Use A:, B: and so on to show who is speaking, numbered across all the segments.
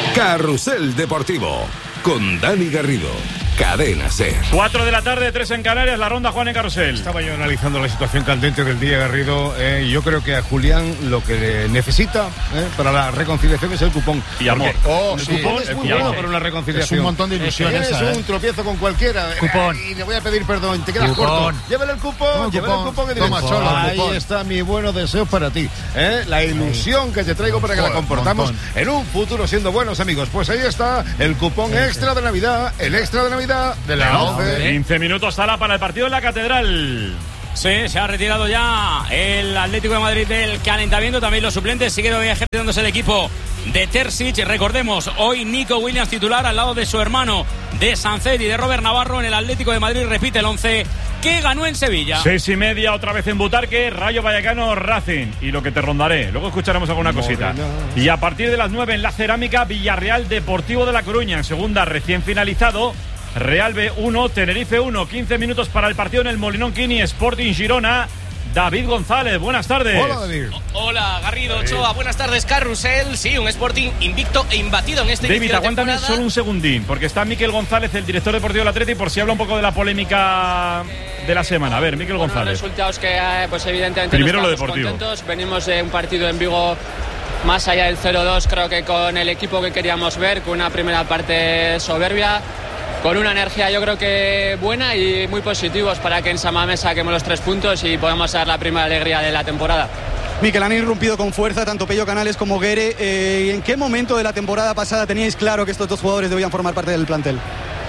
A: Carrusel Deportivo con Dani Garrido. Cadena SER.
B: 4 de la tarde, 3 en Canarias, la ronda Juan en Carrusel.
C: Estaba yo analizando la situación candente del día, Garrido. Yo creo que a Julián lo que necesita para la reconciliación es el cupón.
B: Y amor.
C: El cupón es muy bueno para una reconciliación.
D: Es un montón de ilusiones.
C: Es un tropiezo con cualquiera.
D: Cupón.
C: Y le voy a pedir perdón. Te quedas corto. Llévale el cupón. Llévale el cupón.
D: Toma, cholo,
C: ahí está mi buenos deseos para ti. La ilusión que te traigo para que la comportamos en un futuro siendo buenos amigos. Pues ahí está el cupón extra de Navidad. El extra de Navidad de la 11.
B: 15 minutos sala para el partido en la Catedral.
E: Sí, se ha retirado ya el Atlético de Madrid del calentamiento. También los suplentes. Sigue ejercitándose el equipo de Terzic. Recordemos, hoy Nico Williams titular al lado de su hermano de Sancet y de Robert Navarro en el Atlético de Madrid. Repite el 11 que ganó en Sevilla.
B: 6:30 otra vez en Butarque, Rayo Vallecano, Racing. Y lo que te rondaré. Luego escucharemos alguna cosita. Y a partir de las 9 en la Cerámica, Villarreal Deportivo de La Coruña. En segunda, recién finalizado. Real B 1, Tenerife 1, 15 minutos para el partido en el Molinón Quini, Sporting Girona. David González, buenas tardes.
C: Hola, David.
F: Hola, Garrido, Ochoa, buenas tardes, Carrusel. Sí, un Sporting invicto e imbatido en este
B: David,
F: inicio de
B: aguántame
F: temporada.
B: solo un segundín, porque está Miquel González, el director deportivo del Atleti, por si habla un poco de la polémica de la semana. A ver, Miquel González.
F: Resultados que, pues evidentemente,
B: primero
F: no
B: lo
F: estamos
B: deportivo.
F: contentos. Venimos de un partido en Vigo más allá del 0-2, creo que con el equipo que queríamos ver, con una primera parte soberbia, con una energía yo creo que buena y muy positivos para que en San Mamés saquemos los 3 puntos y podamos dar la primera alegría de la temporada.
G: Miquel, han irrumpido con fuerza tanto Pello Canales como Guere. ¿En qué momento de la temporada pasada teníais claro que estos dos jugadores debían formar parte del plantel?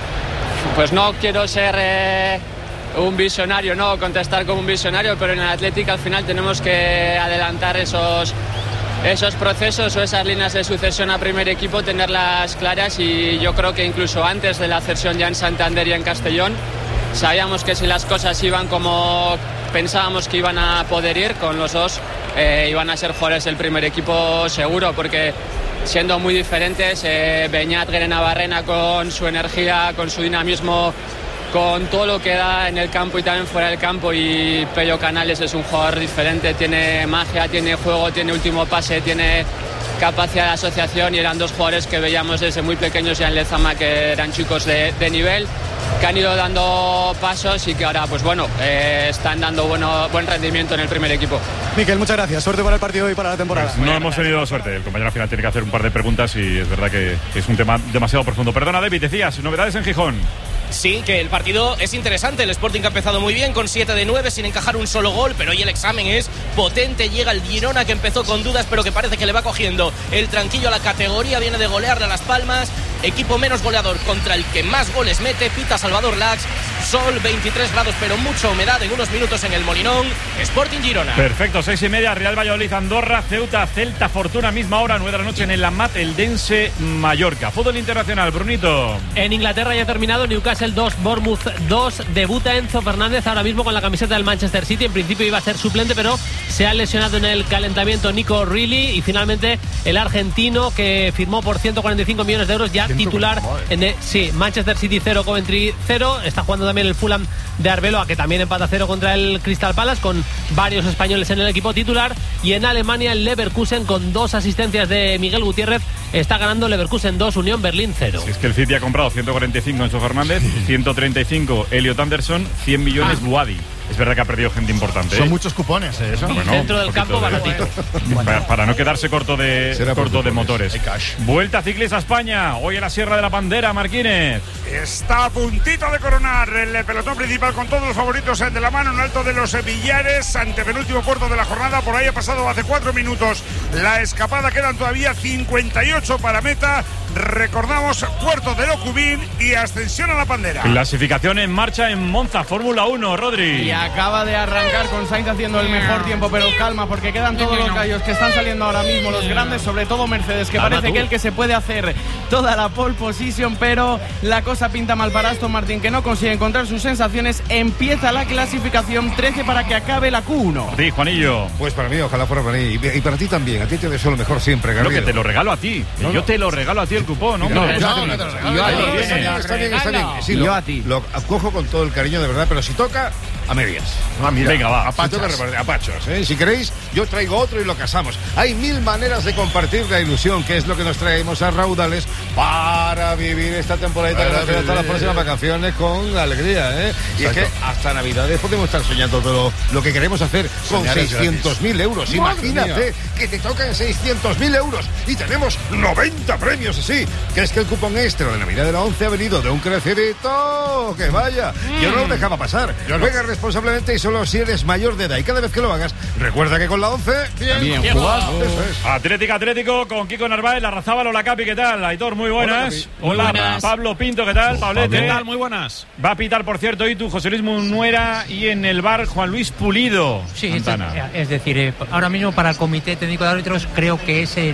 F: Pues no quiero ser un visionario, no contestar como un visionario, pero en el Atlético al final tenemos que adelantar esos procesos o esas líneas de sucesión a primer equipo, tenerlas claras, y yo creo que incluso antes de la cesión ya en Santander y en Castellón sabíamos que si las cosas iban como pensábamos que iban a poder ir con los dos, iban a ser jugadores del primer equipo seguro, porque siendo muy diferentes, Beñat Guerenabarrena con su energía, con su dinamismo, con todo lo que da en el campo y también fuera del campo, y Pello Canales es un jugador diferente, tiene magia, tiene juego, tiene último pase, tiene capacidad de asociación, y eran dos jugadores que veíamos desde muy pequeños ya en Lezama, que eran chicos de nivel, que han ido dando pasos y que ahora pues bueno, están dando buen rendimiento en el primer equipo.
G: Miquel, muchas gracias, suerte para el partido y para la temporada.
B: Pues no hemos tenido suerte, el compañero al final tiene que hacer un par de preguntas y es verdad que es un tema demasiado profundo. Perdona, David, decías, novedades en Gijón.
F: Sí, que el partido es interesante. El Sporting ha empezado muy bien con 7 de 9 sin encajar un solo gol, pero hoy el examen es potente. Llega el Girona, que empezó con dudas pero que parece que le va cogiendo el tranquillo a la categoría. Viene de golearle a Las Palmas, equipo menos goleador contra el que más goles mete. Pita Salvador Lax. Sol, 23 grados pero mucha humedad en unos minutos en el Molinón. Sporting Girona.
B: Perfecto, 6:30, Real Valladolid Andorra, Ceuta Celta Fortuna, misma hora, 9 de la noche en el Amat Eldense Mallorca. Fútbol internacional, Brunito.
E: En Inglaterra ya ha terminado, Newcastle 2, Bournemouth 2. Debuta Enzo Fernández ahora mismo con la camiseta del Manchester City. En principio iba a ser suplente, pero se ha lesionado en el calentamiento Nico Reilly. Y finalmente el argentino, que firmó por 145 millones de euros, ya titular en Manchester City 0, Coventry 0. Está jugando también el Fulham de Arbeloa, que también empata 0 contra el Crystal Palace, con varios españoles en el equipo titular. Y en Alemania el Leverkusen, con 2 asistencias de Miguel Gutiérrez, está ganando Leverkusen 2, Unión Berlín 0.
B: Es que el City ha comprado 145 Enzo Fernández, 135 Elliot Anderson, 100 millones Buadi. Es verdad que ha perdido gente importante.
D: Son muchos cupones, eso.
B: Bueno,
E: dentro del campo baratito.
B: Para no quedarse corto de motores. Vuelta ciclista a España. Hoy en la Sierra de la Pandera, Marquínez.
H: Está a puntito de coronar el pelotón principal con todos los favoritos de la mano en Alto de los Villares, antepenúltimo puerto de la jornada. Por ahí ha pasado hace 4 minutos la escapada. Quedan todavía 58 para meta. Recordamos, Puerto de Locubín y ascensión a la Pandera.
B: Clasificación en marcha en Monza, Fórmula 1, Rodri.
I: Y acaba de arrancar con Sainz haciendo el mejor tiempo, pero calma, porque quedan todos los gallos que están saliendo ahora mismo, los grandes, sobre todo Mercedes, que parece que el que se puede hacer toda la pole position, pero la cosa pinta mal para Aston Martin, que no consigue encontrar sus sensaciones. Empieza la clasificación, 13 para que acabe la Q1.
B: Sí, Juanillo.
C: Pues para mí, ojalá fuera para mí. Y para ti también. A ti te deseo lo mejor siempre, Garrido.
B: Lo que te lo regalo a ti. Yo te lo regalo a ti el cupón, ¿no?
C: Está bien. Sí, lo acojo con todo el cariño, de verdad, pero si toca, a medias.
D: Mira,
B: venga, va.
C: Apachos, ¿eh? Si queréis, yo traigo otro y lo casamos. Hay 1000 maneras de compartir la ilusión, que es lo que nos traemos a Raudales para vivir esta temporadita que nos queda hasta las próximas vacaciones con alegría, ¿eh? Y es que hasta Navidades podemos estar soñando todo lo que queremos hacer con 600.000 euros. Imagínate que te tocan 600.000 euros y tenemos 90 premios así. Que es que el cupón extra de Navidad de la 11 ha venido de un crecerito. ¡Que vaya! Yo no lo dejaba pasar. Juega responsablemente y solo si eres mayor de edad. Y cada vez que lo hagas, recuerda que con la 11...
D: Bien jugado.
C: Eso es.
B: Atlético con Kiko Narváez, la Razabal, hola Capi, ¿qué tal? Aitor, muy buenas.
E: Hola, buenas.
B: Pablo Pinto, ¿qué tal? Pablete.
J: ¿Qué tal? Muy buenas.
B: Va a pitar, por cierto, y tú, José Luis Munuera, y en el bar Juan Luis Pulido.
K: Sí,
B: Santana.
K: es decir, ahora mismo para el Comité Técnico de Árbitros creo que es